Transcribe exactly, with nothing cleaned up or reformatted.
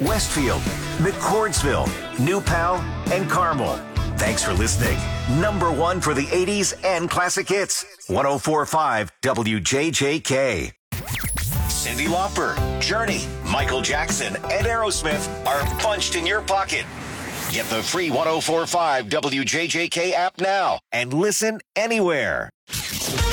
Westfield, McCordsville, New Pal, and Carmel. Thanks for listening. Number one for the eighties and classic hits. one oh four point five W J J K. Cyndi Lauper, Journey, Michael Jackson, and Aerosmith are punched in your pocket. Get the free one oh four point five W J J K app now and listen anywhere.